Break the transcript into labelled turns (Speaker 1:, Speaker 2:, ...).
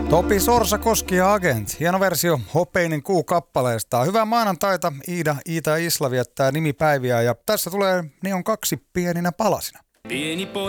Speaker 1: Topi Sorsakoski ja Agent. Hieno versio Hopeinen kuu -kappaleesta. Hyvää maanantaita. Iita ja Isla viettää nimipäiviä ja tässä tulee Neon 2 pieninä palasina.